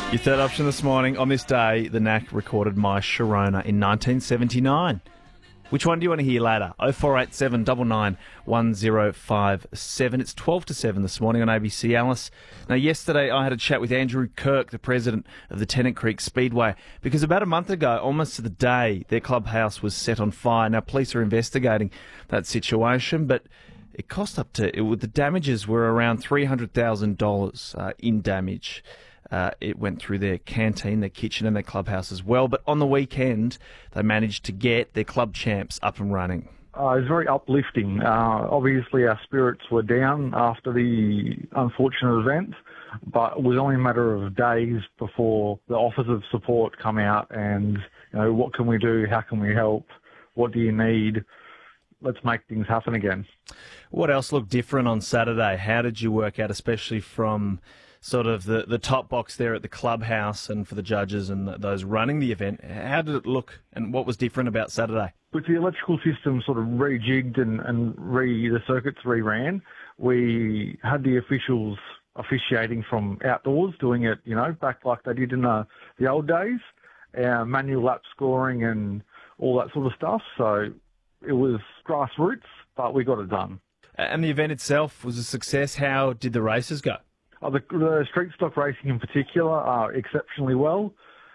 Your third option this morning. On this day, the NAC recorded My Sharona in 1979. Which one do you want to hear later? 0487 99 1057. It's 12 to 7 this morning on ABC Alice. Now, yesterday I had a chat with Andrew Kirk, the president of the Tennant Creek Speedway, because about a month ago, almost to the day, their clubhouse was set on fire. Now, police are investigating that situation, but it cost the damages were around $300,000 in damage. It went through their canteen, their kitchen and their clubhouse as well. But on the weekend, they managed to get their club champs up and running. It was very uplifting. Obviously, our spirits were down after the unfortunate event, but it was only a matter of days before the offers of support come out and, what can we do? How can we help? What do you need? Let's make things happen again. What else looked different on Saturday? How did you work out, especially from sort of the top box there at the clubhouse and for the judges and those running the event? How did it look and what was different about Saturday? With the electrical system sort of rejigged and the circuits reran, we had the officials officiating from outdoors, doing it, back like they did in the old days, manual lap scoring and all that sort of stuff. So it was grassroots, but we got it done. And the event itself was a success. How did the races go? The street stock racing in particular are exceptionally well.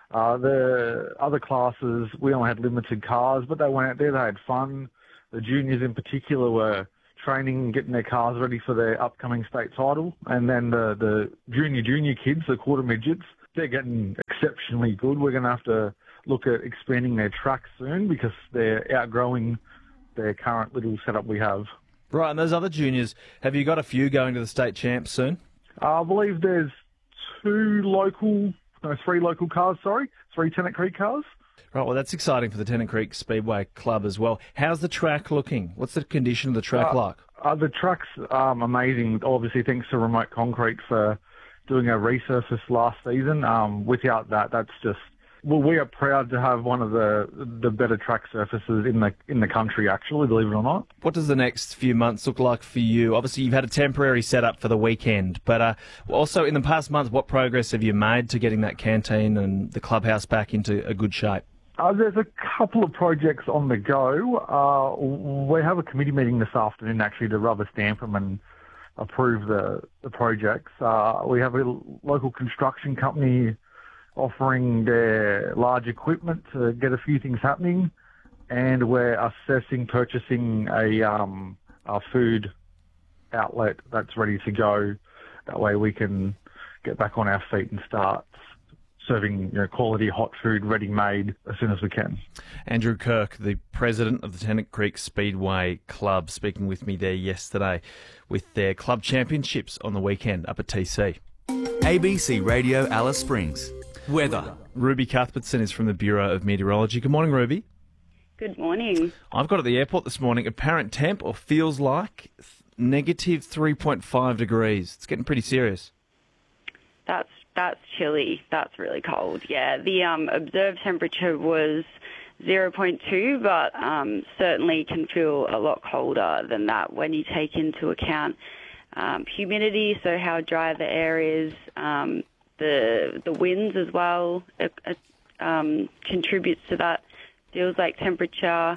The other classes, we only had limited cars, but they went out there, they had fun. The juniors in particular were training and getting their cars ready for their upcoming state title. And then the junior kids, the quarter midgets, they're getting exceptionally good. We're going to have to look at expanding their tracks soon because they're outgrowing their current little setup we have. Right, and those other juniors, have you got a few going to the state champs soon? I believe there's three local cars, three Tennant Creek cars. Right, well, that's exciting for the Tennant Creek Speedway Club as well. How's the track looking? What's the condition of the track like? The track's amazing, obviously thanks to Remote Concrete for doing a resurface last season. Without that, that's just... Well, we are proud to have one of the better track surfaces in the country, actually, believe it or not. What does the next few months look like for you? Obviously, you've had a temporary setup for the weekend, but also in the past month, what progress have you made to getting that canteen and the clubhouse back into a good shape? There's a couple of projects on the go. We have a committee meeting this afternoon, actually, to rubber stamp them and approve the projects. We have a local construction company offering their large equipment to get a few things happening, and we're assessing purchasing a food outlet that's ready to go. That way we can get back on our feet and start serving quality hot food ready-made as soon as we can. Andrew Kirk, the president of the Tennant Creek Speedway Club, speaking with me there yesterday with their club championships on the weekend up at TC. ABC Radio Alice Springs. Weather. Ruby Cuthbertson is from the Bureau of Meteorology. Good morning, Ruby. Good morning. I've got at the airport this morning apparent temp, or feels like, negative 3.5 degrees. It's getting pretty serious. That's chilly. That's really cold. Yeah, the observed temperature was 0.2, but certainly can feel a lot colder than that when you take into account humidity, so how dry the air is, the winds as well contributes to that feels like temperature.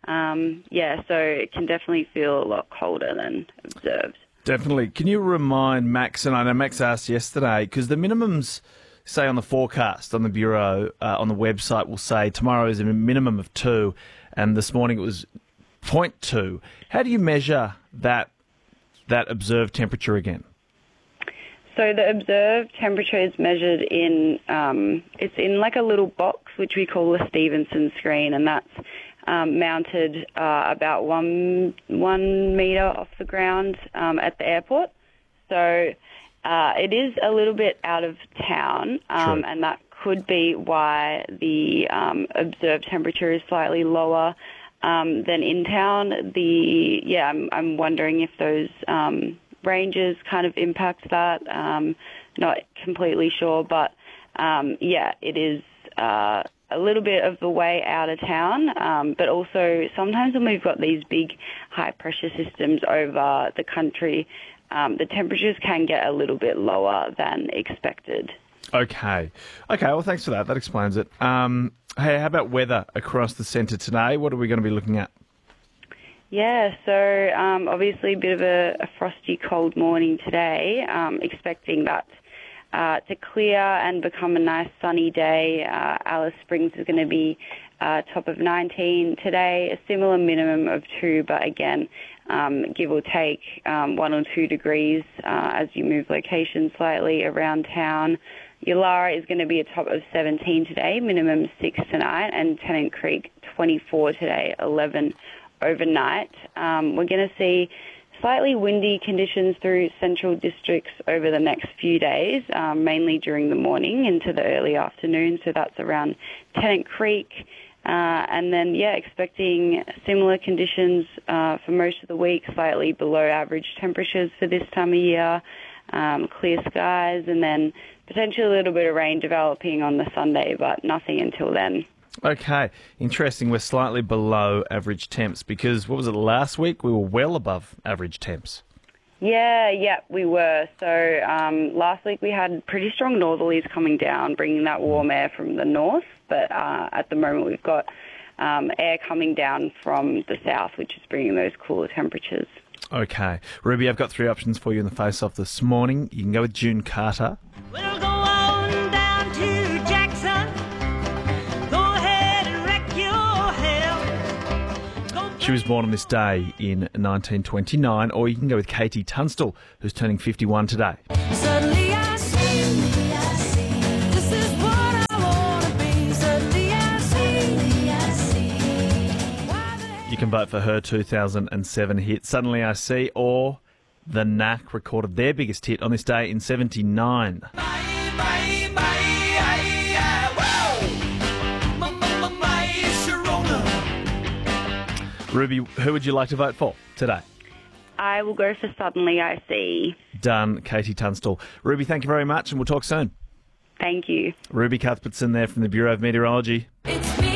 So it can definitely feel a lot colder than observed. Definitely. Can you remind Max, and I know Max asked yesterday, because the minimums, say on the forecast on the Bureau, on the website will say tomorrow is a minimum of 2, and this morning it was 0.2. How do you measure that observed temperature again? So the observed temperature is measured in, it's in like a little box, which we call a Stevenson screen, and that's mounted about one metre off the ground at the airport. So it is a little bit out of town, and that could be why the observed temperature is slightly lower than in town. I'm wondering if those ranges kind of impact that. Not completely sure, but it is a little bit of the way out of town, but also sometimes when we've got these big high-pressure systems over the country, the temperatures can get a little bit lower than expected. Okay. Well, thanks for that. That explains it. Hey, how about weather across the centre today? What are we going to be looking at? Yeah, so obviously a bit of a frosty, cold morning today. Expecting that to clear and become a nice sunny day. Alice Springs is going to be top of 19 today, a similar minimum of 2, but again, give or take 1 or 2 degrees as you move location slightly around town. Yulara is going to be a top of 17 today, minimum 6 tonight, and Tennant Creek 24 today, 11 overnight. We're going to see slightly windy conditions through central districts over the next few days, mainly during the morning into the early afternoon, so that's around Tennant Creek. And then, expecting similar conditions for most of the week, slightly below average temperatures for this time of year, clear skies, and then potentially a little bit of rain developing on the Sunday, but nothing until then. Okay, interesting. We're slightly below average temps because, what was it, last week? We were well above average temps. Yeah, we were. So last week we had pretty strong northerlies coming down, bringing that warm air from the north. But at the moment we've got air coming down from the south, which is bringing those cooler temperatures. Okay. Ruby, I've got 3 options for you in the face-off this morning. You can go with June Carter. We'll go on down to Jackson. Go ahead and wreck your hell. She was born on this day in 1929. Or you can go with Katie Tunstall, who's turning 51 today. Suddenly I see, this is what I want to be. Suddenly I see. You can vote for her 2007 hit, Suddenly I See, or The Knack recorded their biggest hit on this day in 79. Ruby, who would you like to vote for today? I will go for Suddenly I See. Done, Katie Tunstall. Ruby, thank you very much, and we'll talk soon. Thank you. Ruby Cuthbertson there from the Bureau of Meteorology. It's me.